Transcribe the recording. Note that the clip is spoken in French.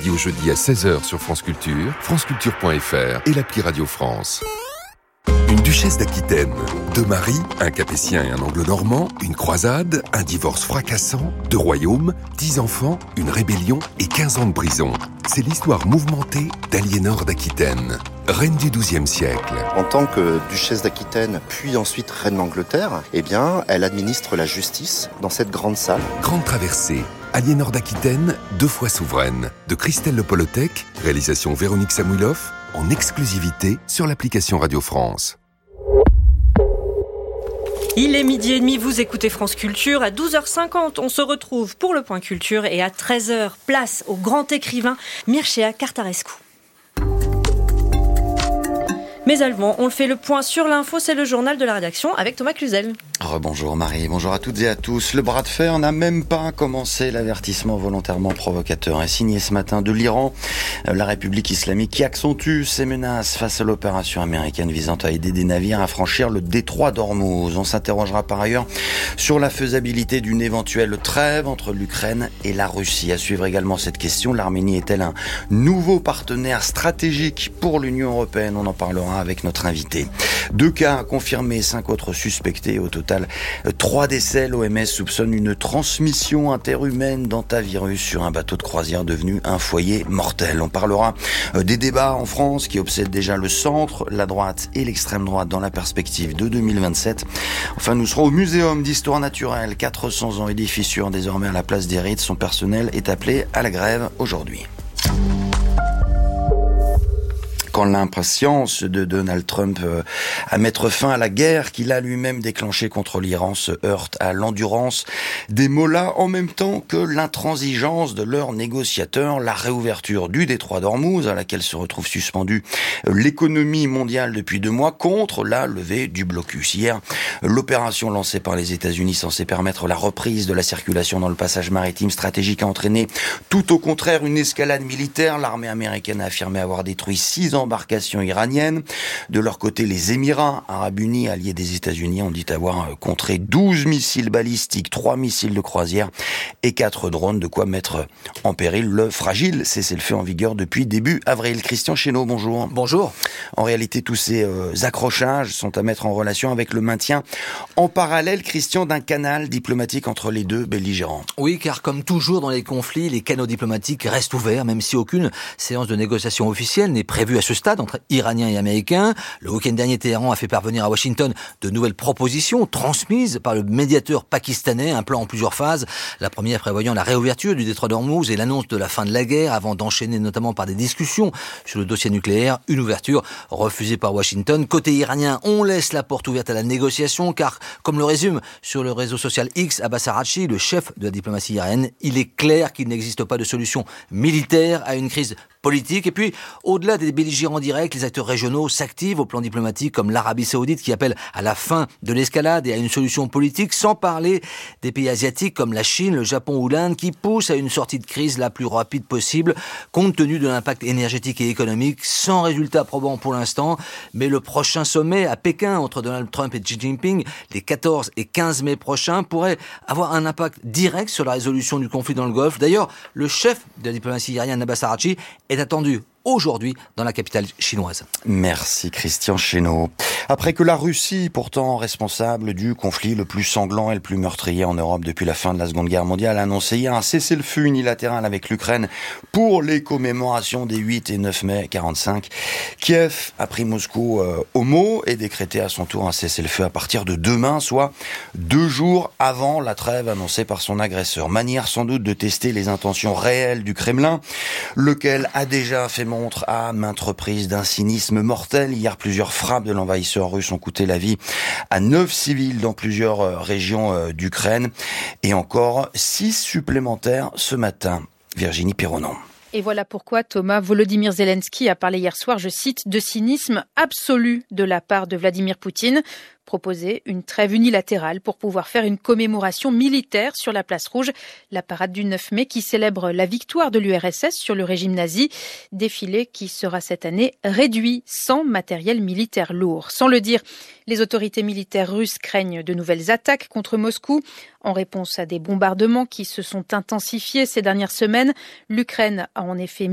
lundi au jeudi à 16h sur France Culture, franceculture.fr et l'appli Radio France. Une duchesse d'Aquitaine, deux maris, un capétien et un anglo-normand, une croisade, un divorce fracassant, 2 royaumes, 10 enfants, une rébellion et 15 ans de prison. C'est l'histoire mouvementée d'Aliénor d'Aquitaine, reine du XIIe siècle. En tant que duchesse d'Aquitaine, puis ensuite reine d'Angleterre, elle administre la justice dans cette grande salle. Grande traversée, Aliénor d'Aquitaine, 2 fois souveraine, de Christelle Le Polotec, réalisation Véronique Samouilov, en exclusivité sur l'application Radio France. Il est 12h30, vous écoutez France Culture. À 12h50, on se retrouve pour le Point Culture et à 13h, place au grand écrivain Mircea Cartarescu. Mais avant, on le fait le point sur l'info, c'est le journal de la rédaction avec Thomas Cluzel. Rebonjour Marie, bonjour à toutes et à tous. Le bras de fer n'a même pas commencé. L'avertissement volontairement provocateur est signé ce matin de l'Iran, la République islamique, qui accentue ses menaces face à l'opération américaine visant à aider des navires à franchir le détroit d'Ormuz. On s'interrogera par ailleurs sur la faisabilité d'une éventuelle trêve entre l'Ukraine et la Russie. À suivre également cette question, l'Arménie est-elle un nouveau partenaire stratégique pour l'Union européenne? On en parlera avec notre invité. 2 cas confirmés, 5 autres suspectés. Au total, 3 décès. L'OMS soupçonne une transmission interhumaine d'hantavirus sur un bateau de croisière devenu un foyer mortel. On parlera des débats en France qui obsèdent déjà le centre, la droite et l'extrême droite dans la perspective de 2027. Enfin, nous serons au Muséum d'Histoire Naturelle. 400 ans et des fissures désormais à la place des Rites. Son personnel est appelé à la grève aujourd'hui. Quand l'impatience de Donald Trump à mettre fin à la guerre qu'il a lui-même déclenchée contre l'Iran se heurte à l'endurance des mollahs en même temps que l'intransigeance de leurs négociateurs, la réouverture du détroit d'Ormuz à laquelle se retrouve suspendue l'économie mondiale depuis 2 mois contre la levée du blocus. Hier, l'opération lancée par les États-Unis censée permettre la reprise de la circulation dans le passage maritime stratégique a entraîné tout au contraire une escalade militaire. L'armée américaine a affirmé avoir détruit 6 embarcations iraniennes. De leur côté, les Émirats arabes unis, alliés des États-Unis, ont dit avoir contré 12 missiles balistiques, 3 missiles de croisière et 4 drones, de quoi mettre en péril le fragile cessez-le-feu en vigueur depuis début avril. Christian Chesneau, bonjour. Bonjour. En réalité, tous ces accrochages sont à mettre en relation avec le maintien en parallèle, Christian, d'un canal diplomatique entre les deux belligérants. Oui, car comme toujours dans les conflits, les canaux diplomatiques restent ouverts, même si aucune séance de négociation officielle n'est prévue à ce stade entre Iraniens et Américains. Le week-end dernier, Téhéran a fait parvenir à Washington de nouvelles propositions transmises par le médiateur pakistanais, un plan en plusieurs phases. La première prévoyant la réouverture du détroit d'Ormuz et l'annonce de la fin de la guerre, avant d'enchaîner notamment par des discussions sur le dossier nucléaire. Une ouverture refusée par Washington. Côté iranien, on laisse la porte ouverte à la négociation, car, comme le résume sur le réseau social X Abbas Araghchi, le chef de la diplomatie iranienne, il est clair qu'il n'existe pas de solution militaire à une crise politique. Et puis, au-delà des belligérants directs, les acteurs régionaux s'activent au plan diplomatique, comme l'Arabie Saoudite qui appelle à la fin de l'escalade et à une solution politique, sans parler des pays asiatiques comme la Chine, le Japon ou l'Inde, qui poussent à une sortie de crise la plus rapide possible, compte tenu de l'impact énergétique et économique, sans résultat probant pour l'instant. Mais le prochain sommet à Pékin entre Donald Trump et Xi Jinping, les 14 et 15 mai prochains, pourrait avoir un impact direct sur la résolution du conflit dans le Golfe. D'ailleurs, le chef de la diplomatie iranienne, Abbas Araghchi, est attendu aujourd'hui dans la capitale chinoise. Merci Christian Chesneau. Après que la Russie, pourtant responsable du conflit le plus sanglant et le plus meurtrier en Europe depuis la fin de la Seconde Guerre mondiale, a annoncé hier un cessez-le-feu unilatéral avec l'Ukraine pour les commémorations des 8 et 9 mai 45, Kiev a pris Moscou au mot et décrété à son tour un cessez-le-feu à partir de demain, soit 2 jours avant la trêve annoncée par son agresseur. Manière sans doute de tester les intentions réelles du Kremlin, lequel a déjà fait montre à maintes reprises d'un cynisme mortel. Hier, plusieurs frappes de l'envahisseur russe ont coûté la vie à 9 civils dans plusieurs régions d'Ukraine et encore 6 supplémentaires ce matin. Virginie Pironon. Et voilà pourquoi Thomas Volodymyr Zelensky a parlé hier soir, je cite, de cynisme absolu de la part de Vladimir Poutine. Proposer une trêve unilatérale pour pouvoir faire une commémoration militaire sur la place rouge, la parade du 9 mai qui célèbre la victoire de l'URSS sur le régime nazi, défilé qui sera cette année réduit sans matériel militaire lourd. Sans le dire, les autorités militaires russes craignent de nouvelles attaques contre Moscou. En réponse à des bombardements qui se sont intensifiés ces dernières semaines, l'Ukraine a en effet